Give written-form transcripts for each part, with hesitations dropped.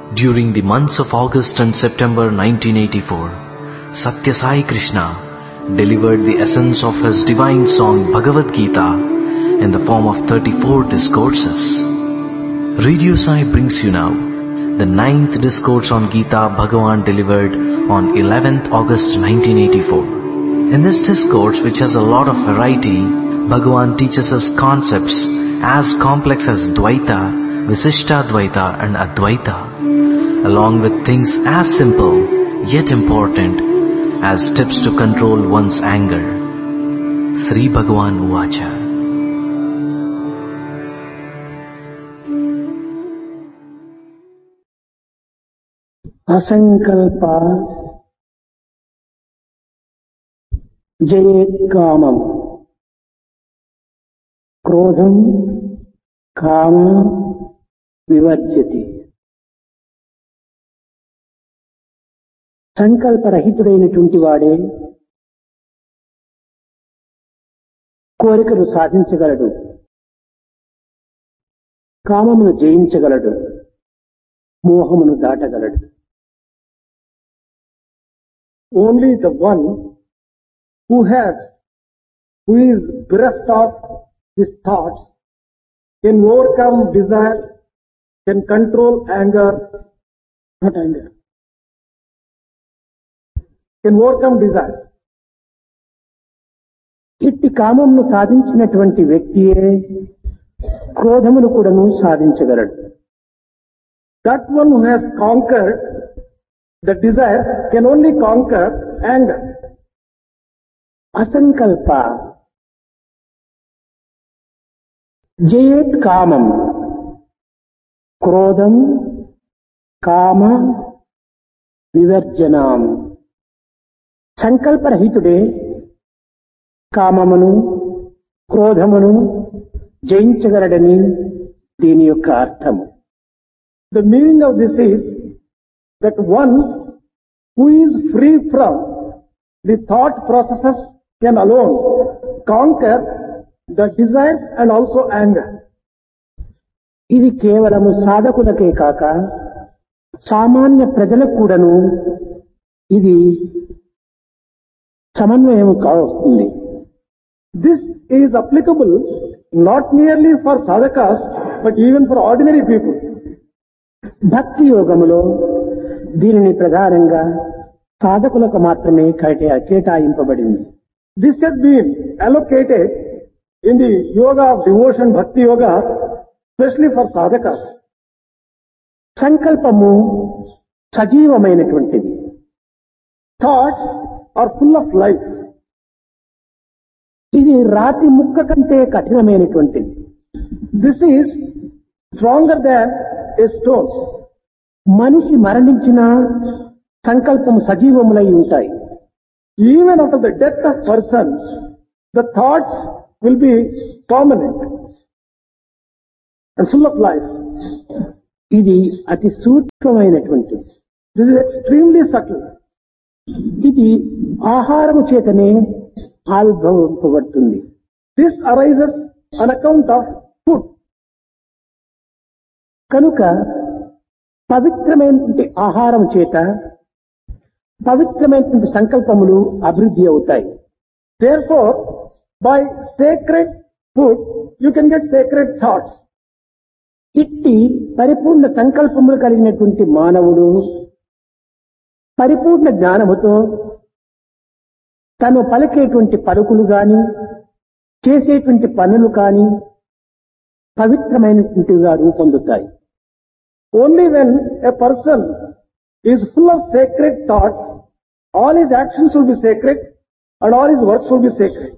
During the months of August and September 1984, Satya Sai Krishna delivered the essence of his divine song Bhagavad Gita in the form of 34 discourses. Radio Sai brings you now the 9th discourse on Gita Bhagavan delivered on 11th August 1984. In this discourse, which has a lot of variety, Bhagavan teaches us concepts as complex as Dvaita, Visishtadvaita and Advaita, along with things as simple yet important as tips to control one's anger. Sri Bhagavan Uvacha. Asankalpa Jayet Kamam Krodham Kama Vivarjati. సంకల్పరహితుడైనటువంటి వాడే కోరికలు సాధించగలడు, కామమును జయించగలడు, మోహమును దాటగలడు. Only the one who is bereft of his thoughts can overcome desire, can control anger, not anger, can overcome desires. ఇట్టి కామమును సాధించినటువంటి వ్యక్తియే క్రోధమును కూడాను సాధించగలడు. That one who has conquered the desires can only conquer anger. అసంకల్ప జయేత్ కామం క్రోధం కామ వివర్జనాం. సంకల్పరహితుడే కామమును క్రోధమును జయించగలడని దీని యొక్క అర్థము. The meaning of this is that one who is free from the thought processes can alone conquer the desires and also anger. ఇది కేవలము సాధకులకే కాక సామాన్య ప్రజలకు కూడాను ఇది సమన్వయం కావస్తుంది. This is applicable not merely for sadhakas but even for ordinary people. భక్తి యోగములో దీనిని ప్రధానంగా సాధకులకు మాత్రమే కేటాయింపబడింది. This has been allocated in the yoga of devotion, bhakti yoga, especially for sadhakas. సంకల్పము సజీవమైనటువంటిది. Thoughts are full of life. ఇది రాతి ముక్క కంటే కఠినమైనటువంటిది. This is stronger than a stone. మనిషి మరణించిన సంకల్పము సజీవములై ఉంటాయి. Even after the death of persons, the thoughts will be permanent and full of life. ఇది అతి సూక్ష్మమైనటువంటిది. This is extremely subtle. ఇది ఆహారము చేతనే ఆవిర్భవింపబడుతుంది. This arises on account of food. కనుక పవిత్రమైనటువంటి ఆహారం చేత పవిత్రమైనటువంటి సంకల్పములు అభివృద్ధి అవుతాయి. Therefore, by sacred food, you can get sacred thoughts. ఇట్టి పరిపూర్ణ సంకల్పములు కలిగినటువంటి మానవుడు పరిపూర్ణ జ్ఞానముతో తను పలికేటువంటి పలుకులు గాని చేసేటువంటి పనులు కాని పవిత్రమైనటువంటివిగా రూపొందుతాయి. Only when a person is full of sacred thoughts, all his actions will be sacred and all his works will be sacred.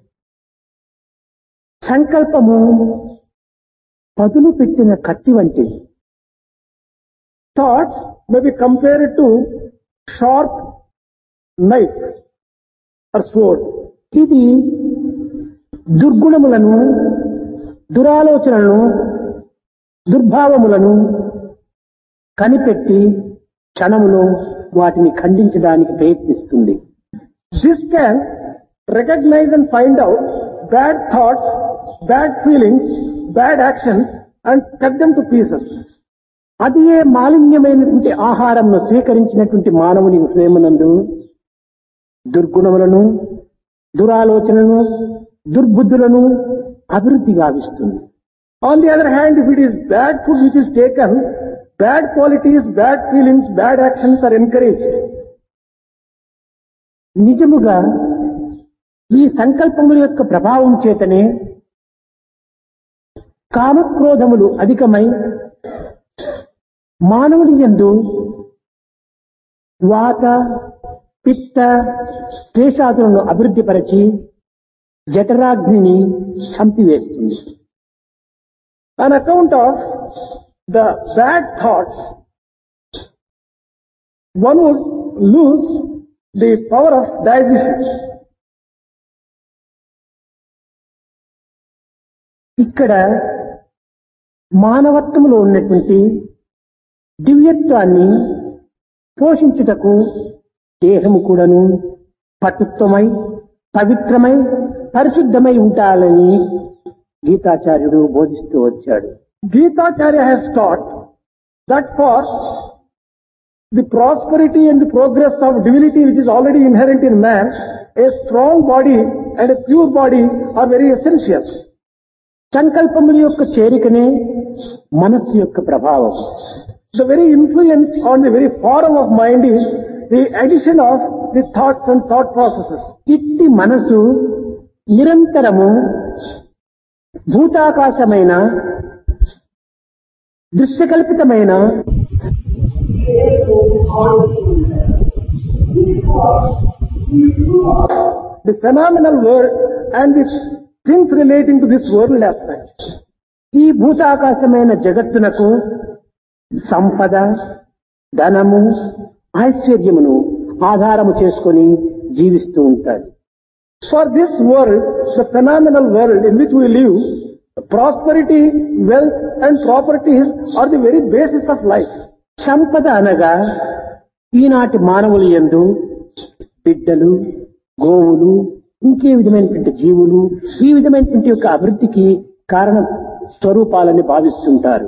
సంకల్పము పదులు పెట్టిన కత్తి వంటిది. Thoughts may be compared to sharp knife or sword. ఇది దుర్గుణములను, దురాలోచనలను, దుర్భావములను కనిపెట్టి క్షణములో వాటిని ఖండించడానికి ప్రయత్నిస్తుంది. This can recognize and find out bad thoughts, bad feelings, bad actions and cut them to pieces. అది ఏ మాలిన్యమైనటువంటి ఆహారంను స్వీకరించినటువంటి మానవుని హృదయమునందు దుర్గుణములను, దురాలోచనలను, దుర్బుద్ధులను అభివృద్ధి గావిస్తుంది. On the other hand, if it is bad food which is taken, bad qualities, bad feelings, bad actions are encouraged. నిజముగా ఈ సంకల్పముల యొక్క ప్రభావం చేతనే కామక్రోధములు అధికమై మానవుని యందు వాత, పిత్త, శ్లేషాదులను అభివృద్ధిపరచి జఠరాగ్నిని చంపివేస్తుంది. On account of the bad thoughts, one would lose the power of digestion. ఇక్కడ మానవత్వములో ఉన్నటువంటి దివ్యత్వాన్ని పోషించుటకు దేహము కూడాను పటుత్వమై, పవిత్రమై, పరిశుద్ధమై ఉండాలని గీతాచార్యుడు బోధిస్తూ వచ్చాడు. Gitacharya has taught that for the prosperity and the progress of divinity which is already inherent in man, a strong body and a pure body are very essential. సంకల్పముల యొక్క చేరికనే మనస్సు యొక్క ప్రభావం. The very influence on the very form of mind is the addition of the thoughts and thought processes. ఇట్టి మనసు నిరంతరము భూతాకాశమైన దృశ్యకల్పితమైన The phenomenal world and the things relating to this world as such. ఈ భూతాకాశమైన జగత్తునకు సంపద, ధనము, ఐశ్వర్యమును ఆధారము చేసుకొని జీవిస్తూ ఉంటారు. For this world, the phenomenal world in which we live, prosperity, wealth and properties are the very basis of life. సంపద అనగా ఈనాటి మానవుల యందు బిడ్డలు, గోవులు, ఇంకే విధమైనటువంటి జీవులు ఈ విధమైనటువంటి యొక్క అభివృద్ధికి కారణ స్వరూపాలని భావిస్తుంటారు.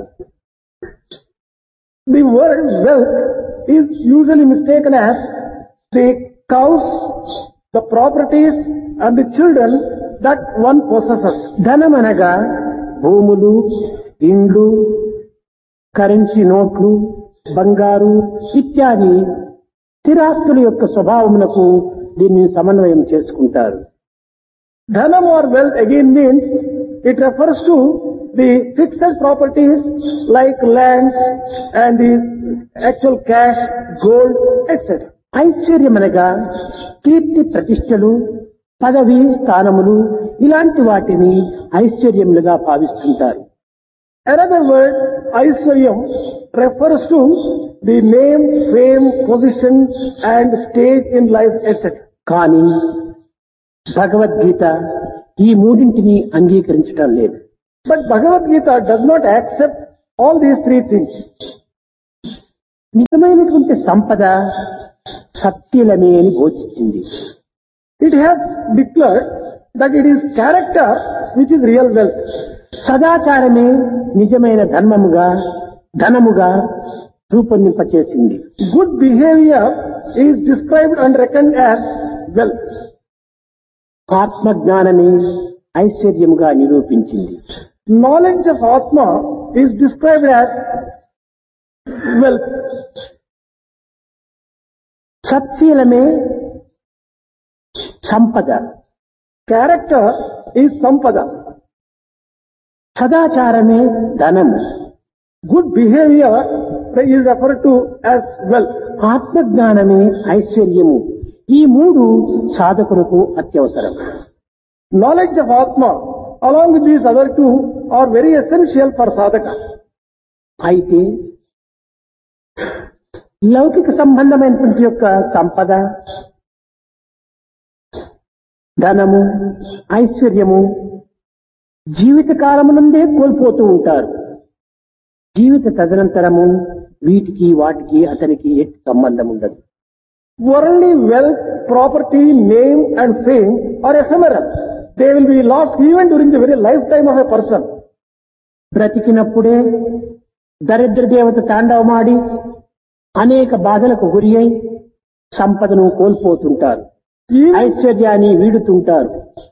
The word wealth is usually mistaken as the cows, the properties and the children that one possesses. ధనం అనగా భూములు, ఇండ్లు, కరెన్సీ నోట్లు, బంగారు ఇత్యాది స్థిరాస్తుల యొక్క స్వభావమునకు దీన్ని సమన్వయం చేసుకుంటారు. Dhanam or wealth again means it refers to the fixed properties like lands and the actual cash, gold, etc. ఐశ్వర్యం అనగా కీర్తి ప్రతిష్టలు, పదవి స్థానములు ఇలాంటి వాటిని ఐశ్వర్యములుగా భావిస్తుంటారు. Another word, Aishwaryam, refers to the name, fame, position and stage in life, etc. కానీ భగవద్గీత ఈ మూడింటిని అంగీకరించడం లేదు. But Bhagavad Gita does not accept all these three things. నిజమైనటువంటి సంపద సత్యలమే అని బోధించింది. It has declared that it is character which is real wealth. సదాచారమే నిజమైన ధనముగా రూపొందింపచేసింది. Good behavior is described and reckoned as wealth. ఆత్మజ్ఞానమే ఐశ్వర్యముగా నిరూపించింది. Knowledge of Atma is described as wealth. సత్శీలమే సంపద. Character is sampada. సదాచారమే ధనం. Good behavior is referred to as wealth. ఆత్మజ్ఞానమే ఐశ్వర్యము. ఈ మూడు సాధకులకు అత్యవసరం. Knowledge of Atma along with these other two are very essential for sadhaka. అయితే లౌకిక సంబంధమైనటువంటి యొక్క సంపద, ధనము, ఐశ్వర్యము జీవిత కాలమునందే కోల్పోతూ ఉంటారు. జీవిత తదనంతరము వీటికి వాటికి అతనికి ఎట్టి సంబంధం ఉండదు. Worldly wealth, property, name and fame are ephemeral. They will be lost even during the very lifetime of a person. బ్రతికినప్పుడే దరిద్ర దేవత తాండవమాడి అనేక బాధలకు గురి అయి సంపదను కోల్పోతుంటారు, ఐశ్వర్యాన్ని వీడుతుంటారు.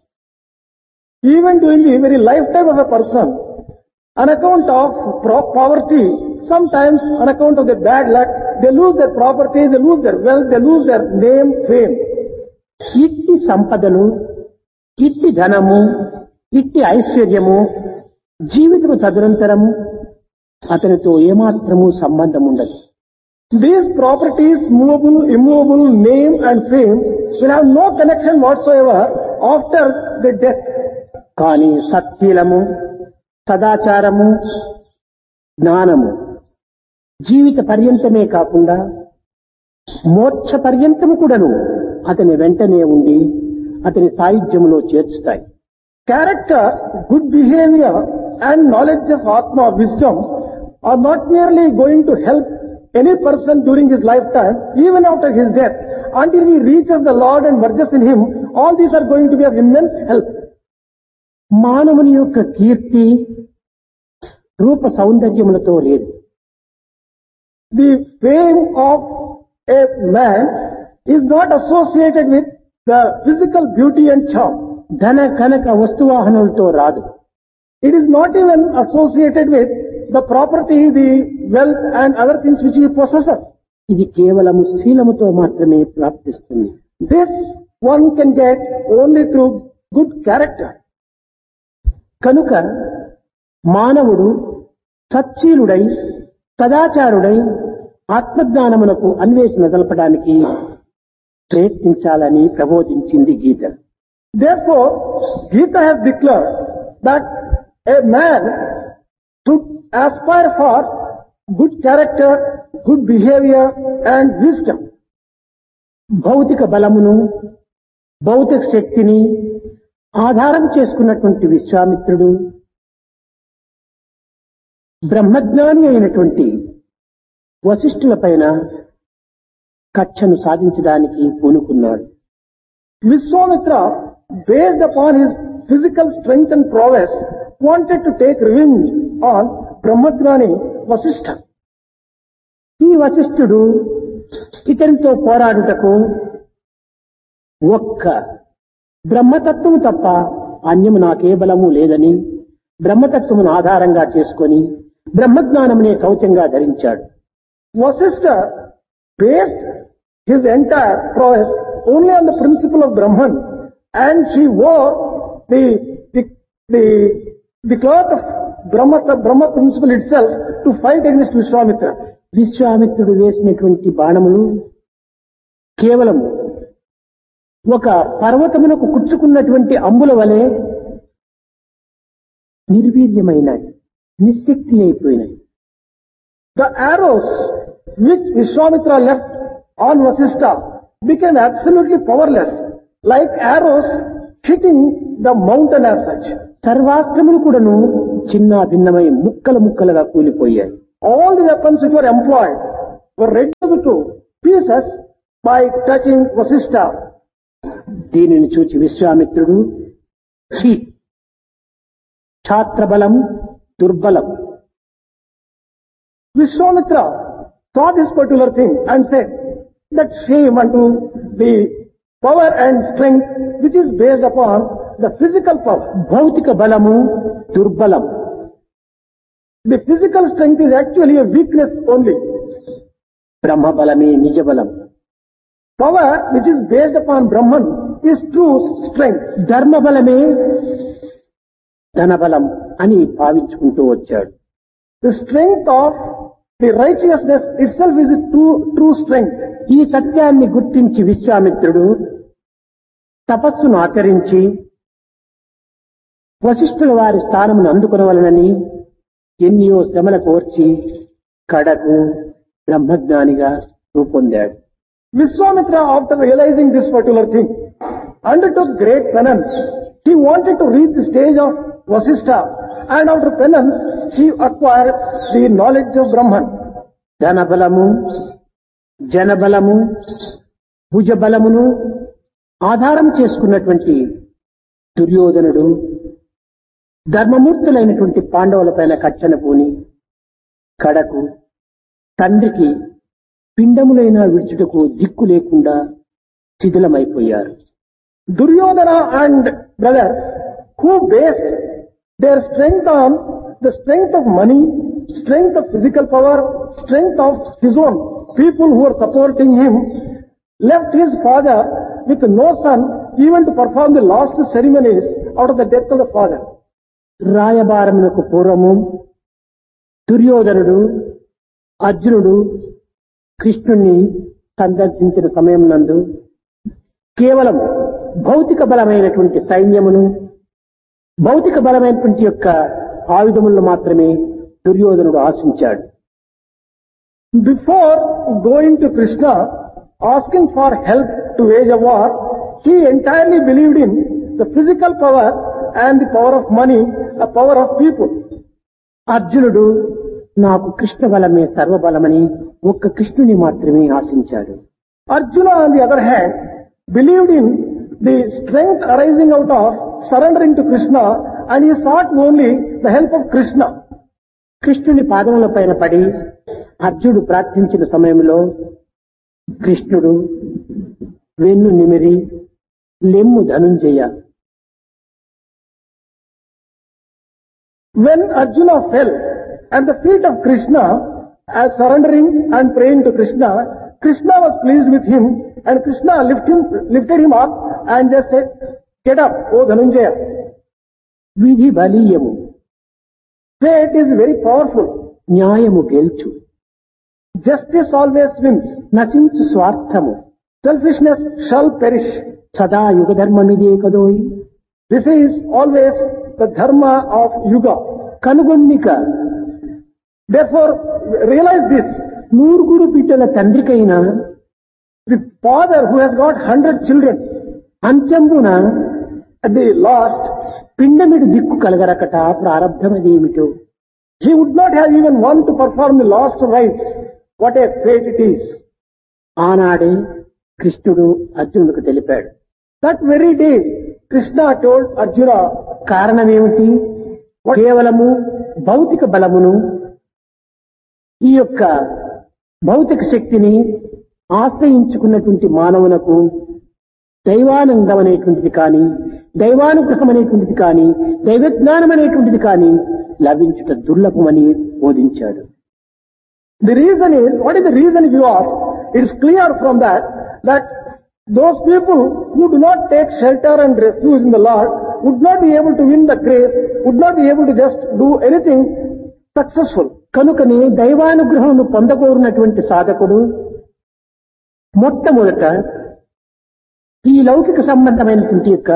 Even during the very lifetime of a person, on account of poverty, sometimes on account of their bad luck, they lose their property, they lose their wealth, they lose their name, fame. ఇట్టి సంపదలు, ఇట్టి ధనము, ఇట్టి ఐశ్వర్యము జీవితము తదనంతరము అతనితో ఏమాత్రము సంబంధం ఉండదు. These properties, movable, immovable, name and fame will have no connection whatsoever after the death. కానీ సత్శీలము, సదాచారము, జ్ఞానము జీవిత పర్యంతమే కాకుండా మోక్ష పర్యంతము కూడాను అతని వెంటనే ఉండి అతని సాయుధ్యములో చేర్చుతాయి. Character, good behavior and knowledge of Atma, wisdom are not merely going to help any person during his lifetime, even after his death, until he reaches the Lord and merges in him. All these are going to be of immense help. మానవుని యొక్క కీర్తి రూప సౌందర్యములతో లేదు. The fame of a man is not associated with the physical beauty and charm. ధన కనక వస్తువాహనలతో రాదు. It is not even associated with the property, the wealth and other things which he possesses. ఇది కేవలము శీలముతో మాత్రమే ప్రాప్తిస్తుంది. This one can get only through good character. కనుక మానవుడు సచ్చీలుడై సదాచారుడై ఆత్మజ్ఞానమునకు అన్వేషణ జరపడానికి ప్రయత్నించాలని ప్రబోధించింది గీత. Therefore, Gita has declared that a man should aspire for good character, good behavior and wisdom. భౌతిక బలమును, భౌతిక శక్తిని ఆధారం చేసుకున్నటువంటి విశ్వామిత్రుడు బ్రహ్మజ్ఞాని అయినటువంటి వశిష్ఠుల పైన కక్షను సాధించడానికి పూనుకున్నాడు. Vishwamitra, based upon his physical strength and prowess, wanted to take revenge on Brahmagnani Vasishtha. ఈ వశిష్ఠుడు ఇతనితో పోరాడుటకు ఒక్క బ్రహ్మతత్వము తప్ప అన్యము నాకే బలము లేదని బ్రహ్మతత్వమును ఆధారంగా చేసుకొని బ్రహ్మజ్ఞానమునే కవచంగా ధరించాడు. Vasishtha based his entire prowess only on the principle of Brahman, and she wore the cloth of Brahma principle itself to fight against Vishwamitra. విశ్వామిత్రుడు వేసినటువంటి బాణములు కేవలము ఒక పర్వతమునకు కుచ్చుకున్నటువంటి అంబుల వలె నిర్వీర్యమైనవి, నిశ్శక్తి అయిపోయినాయి. The arrows which Vishwamitra left on Vasishtha became absolutely powerless, like arrows hitting the mountain as such. సర్వాస్త్రములు కూడాను చిన్న భిన్నమై ముక్కలు ముక్కలుగా కూలిపోయాయి. All the weapons which were employed were reduced to pieces by touching Vasishtha. దీనిని చూచి విశ్వామిత్రుడు ఛాత్రబలం దుర్బలం. Vishwamitra saw this particular thing and said that shame unto the power and strength which is based upon the physical power. భౌతిక బలము దుర్బలం. The physical strength is actually a weakness only. బ్రహ్మ బలమే నిజ బలం. Power which is based upon Brahman is true strength. ధర్మ బలమే ధనబలం అని భావించుకుంటూ వచ్చాడు. The strength of the righteousness itself is a true strength. ఈ సత్యాన్ని గుర్తించి విశ్వామిత్రుడు తపస్సును ఆచరించి వశిష్ఠుల వారి స్థానమును అందుకొనవలనని ఎన్నో శ్రమల కోర్చి కడకు బ్రహ్మజ్ఞానిగా రూపొందాడు. Vishwamitra, after realizing this particular thing, undertook great penance. He wanted to reach the stage of Vasishtha, and after penance, he acquired the knowledge of Brahman. ధనబలము, జనబలము, భుజబలమును ఆధారం చేసుకున్నటువంటి దుర్యోధనుడు ధర్మమూర్తులైనటువంటి పాండవుల పైన కచ్చన పూని కడకు తండ్రికి పిండములైన విడుచుటకు దిక్కు లేకుండా శిథిలమైపోయారు. Duryodhana and brothers who based their strength on the strength of money, strength of physical power, strength of his own people who were supporting him, left his father with no son even to perform the last ceremonies out of the death of the father. రాయబారమునకు పూర్వము దుర్యోధనుడు అర్జునుడు కృష్ణుణ్ణి సందర్శించిన సమయం నందు కేవలం భౌతిక బలమైనటువంటి సైన్యమును భౌతిక బలమైనటువంటి యొక్క ఆయుధములను మాత్రమే దుర్యోధనుడు ఆశించాడు. Before going to Krishna, asking for help to wage a war, he entirely believed in the physical power and the power of money, the power of people. అర్జునుడు నాకు కృష్ణ బలమే సర్వబలమని ఒక్క కృష్ణుని మాత్రమే ఆశించాడు. Arjuna, on the other hand, believed in the strength arising out of surrendering to Krishna, and he sought only the help of Krishna. కృష్ణుని పాదముల పైన పడి అర్జునుడు ప్రార్థించిన సమయంలో కృష్ణుడు వెన్ను నిమిరి లెమ్ము Dhanunjaya. When Arjuna fell at the feet of Krishna, as surrendering and praying to Krishna, Krishna was pleased with him, and Krishna lifted him up and just said, "Get up, O Dhananjaya." విధి బలీయము, Fate is very powerful. న్యాయము గెల్చు, Justice always wins. నశించు స్వార్థము, Selfishness shall perish. సదా యుగధర్మమిదే కదోయి. This is always the dharma of Yuga. కనుగొన్నిక Therefore, realize this. నూరుగురు బిడ్డల తండ్రికైనా The father who has got 100 children, అంత్యంబున at the last, పిండమిడు దిక్కు కలగరకట ప్రారంధమదేమిటో. he would not have even one to perform the last rites. What a fate it is. ఆనాడే కృష్ణుడు అర్జునుడికి తెలిపాడు. That very day, Krishna told Arjuna, కారణమేమిటి? కేవలము భౌతిక బలమును, ఈ యొక్క భౌతిక శక్తిని ఆశ్రయించుకున్నటువంటి మానవునకు దైవానందం అనేటువంటిది కానీ, దైవానుగ్రహం అనేటువంటిది కానీ, దైవజ్ఞానం అనేటువంటిది కానీ లభించుట దుర్లభమని బోధించాడు. the reason is, what is the reason if you ask? It is clear from that those people who do not take shelter and refuge in the Lord would not be able to win the grace, would not be able to just do anything successful. కనుకనే దైవానుగ్రహమును పొందకోరినటువంటి సాధకుడు మొట్టమొదట ఈ లౌకిక సంబంధమైనటువంటి యొక్క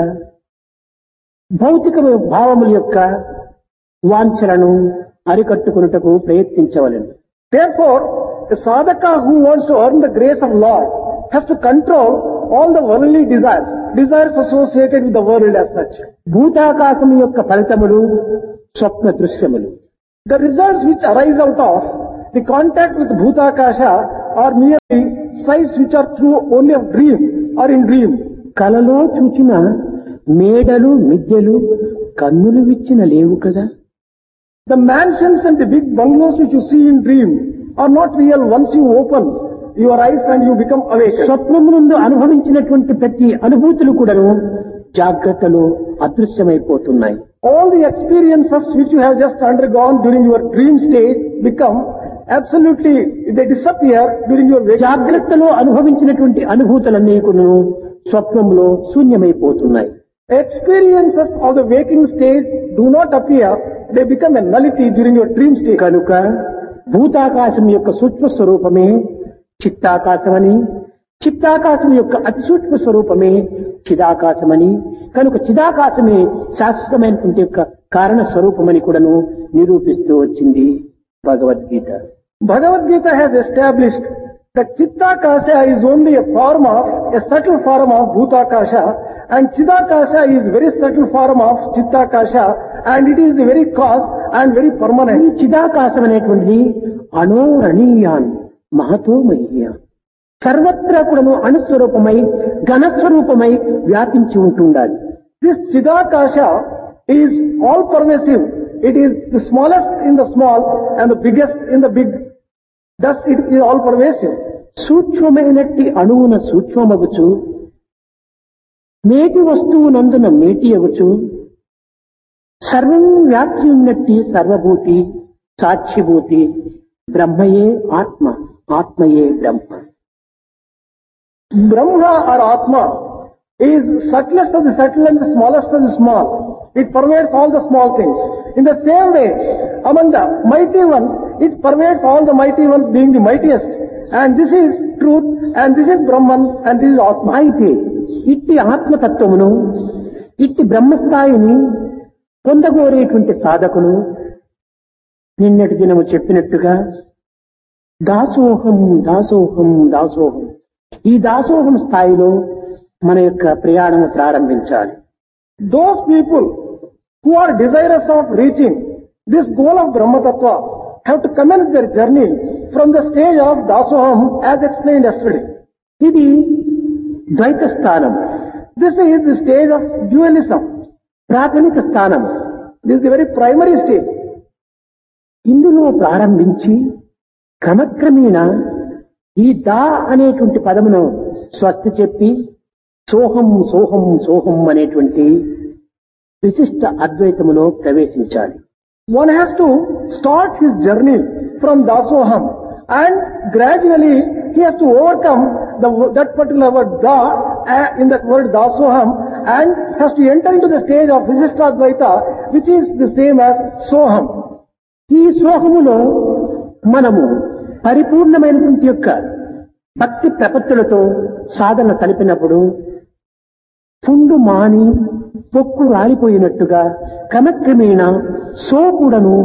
భౌతిక భావముల యొక్క వాంఛలను అరికట్టుకున్నటకు ప్రయత్నించవలెను. Therefore, a sadhaka who wants to earn the grace of Lord has to control all the worldly desires associated with the world as such. భూతాకాశము యొక్క ఫలితములు స్వప్న దృశ్యములు. The results which arise out of the contact with Bhutakasha are merely sights which are true only of dream or in dream. కలలో చూచిన మేడలు మిద్దెలు కన్నులు విచ్చిన లేవు కదా. The mansions and the big bungalows which you see in dream are not real once you open your eyes and you become awake. స్వప్నము నుండి అనుభవించినటువంటి ప్రతి అనుభూతులు కూడాను జాగ్రత్తలో అదృశ్యమైపోతున్నాయి. All the experiences which you have just undergone during your dream stage become absolutely, they disappear during your waking. జాగ్రత్తలో అనుభవించినటువంటి అనుభూతులన్నీ కూడాను స్వప్నంలో శూన్యమైపోతున్నాయి. Experiences of the waking stage do not appear, they become a nullity during your dream stage. కనుక భూతాకాశం యొక్క సూక్ష్మ స్వరూపమే చిత్తాకాశమని, చిత్తాకాశం యొక్క అతి సూక్ష్మ స్వరూపమే చిదాకాశమని, కనుక చిదాకాశమే శాశ్వతమైనటువంటి యొక్క కారణ స్వరూపమని కూడాను నిరూపిస్తూ వచ్చింది Bhagavad Gita. Bhagavad Gita has established that Chittakasha is only a subtle form of Bhutakasha, and Chidakasha is very subtle form of Chittakasha, and it is the very cause and very permanent. ఈ చిదాకాశం అనేటువంటిది అణోరణీయాన్ మహతో మహీయాన్, సర్వత్రా కూడాను అణుస్వరూపమై ఘనస్వరూపమై వ్యాపించి ఉంటుండాలి. This Chidakasha is all pervasive. It is the smallest in the small and the biggest in the big. Thus it is all pervasive. సూక్ష్మమైనట్టి అణువున సూక్ష్మమగుచు నేటి వస్తువునందున మేటి అగుచు సర్వం వ్యాప్తి ఉన్నట్టి సర్వభూతి సాక్షిభూతి బ్రహ్మయే ఆత్మ ఆత్మయే బ్రహ్మ. Brahma or Atma is subtlest of the subtle and the smallest of the small. It pervades all the small things. In the same way, among the mighty ones, it pervades all the mighty ones being the mightiest. And this is truth, and this is Brahman, and this is Atma. అయితే ఇట్టి ఆత్మతత్వమును ఇట్టి బ్రహ్మస్థాయిని పొందగోరేటువంటి సాధకులు నిన్నటి దినము చెప్పినట్టుగా దాసోహం దాసోహం దాసోహం ఈ దాసోహం స్థాయిలో మన యొక్క ప్రయాణము ప్రారంభించాలి. Those people who are desirous of reaching this goal of Brahma Tattva have to commence their journey from the stage of Dasoham as explained yesterday. ఇది ద్వైత స్థానం. This is the stage of dualism. ప్రాథమిక స్థానం. This is the very primary stage. ఇందులో ప్రారంభించి క్రమక్రమేణా ఈ దా అనేటువంటి పదమును స్వస్తి చెప్పి సోహం సోహం సోహం అనేటువంటి విశిష్ట అద్వైతములో ప్రవేశించాలి. One has to start his journey from Dasoham and gradually he has to overcome that particular word Da in that word Dasoham and has to enter into the stage of Visishtadvaita which is the same as Soham. ఈ సోహములో మనము పరిపూర్ణమైనటువంటి యొక్క భక్తి ప్రపత్తులతో సాధన సలిపినప్పుడు పుండు మాని పొక్కు రాలిపోయినట్టుగా క్రమక్రమేణా so కూడాను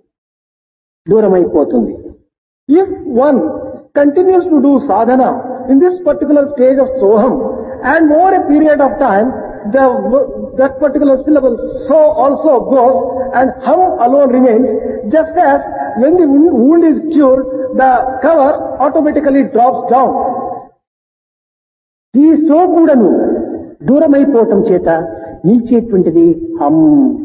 దూరమైపోతుంది. If one continues to do sadhana in this particular stage of Soham and over a period of time that particular syllable so also goes and hum alone remains, just as when the wound is cured the cover automatically drops down. ఈ so కూడాను దూరమైపోవటం చేత నిలిచేటువంటిది హం.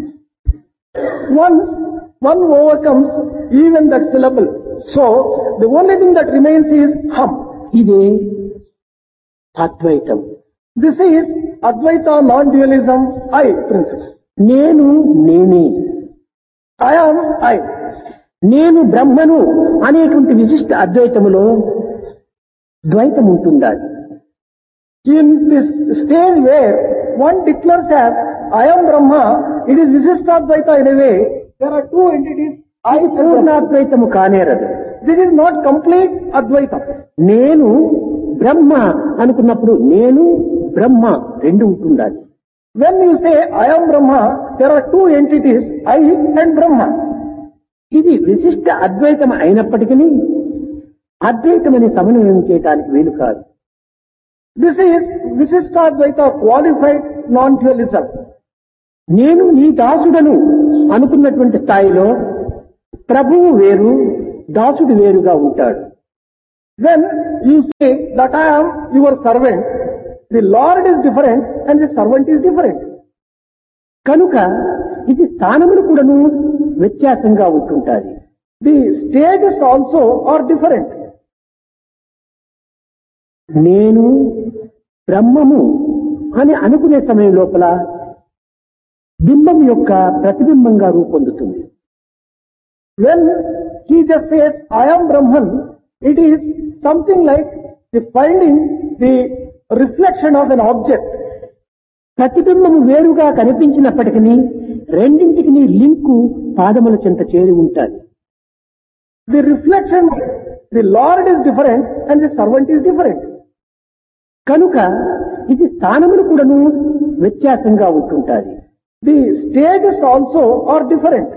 Once one overcomes even that syllable, so the only thing that remains is hum. ఇదే అద్వైతం. This is Advaita non-dualism I principle. నేను నేనే, I am I. నేను బ్రహ్మను అనేటువంటి విశిష్ట అద్వైతములో ద్వైతం ఉంటుందా? In this stage where one declares as I am Brahma, it is Visishtadvaita in a way. There are two entities. I ఇది పూర్ణాద్వైతము కానేరదు. This is not complete Advaita. నేను బ్రహ్మ అనుకున్నప్పుడు నేను బ్రహ్మ రెండు ఉంటుండాలి. When you say I am Brahma, there are two entities, I and Brahma. ఇది విశిష్ట అద్వైతం అయినప్పటికీ అద్వైతమని సమన్వయం చేయడానికి వీలు కాదు. This is Visishtadvaita qualified non-dualism. నేను నీ దాసుడను అనుకున్నటువంటి స్థాయిలో ప్రభువు వేరు దాసుడు వేరుగా ఉంటాడు. When you say that I am your servant, the Lord is different and the servant is different. కనుక ఇది స్థానములు కూడాను వ్యత్యాసంగా ఉంటుంటాది. The stages also are different. నేను బ్రహ్మము అని అనుకునే సమయం లోపల బింబం యొక్క ప్రతిబింబంగా రూపొందుతుంది. When he just says I am Brahman, it is something like the finding the reflection of an object. ప్రతిబింబము వేరుగా కనిపించినప్పటికీ రెండింటికి లింకు పాదముల చెంత చేరి ఉంటాయి. The reflection, the Lord is different and the servant is different. కనుక ఇది స్థానములు కూడాను వ్యత్యాసంగా ఉంటుంటాది. The stages also are different.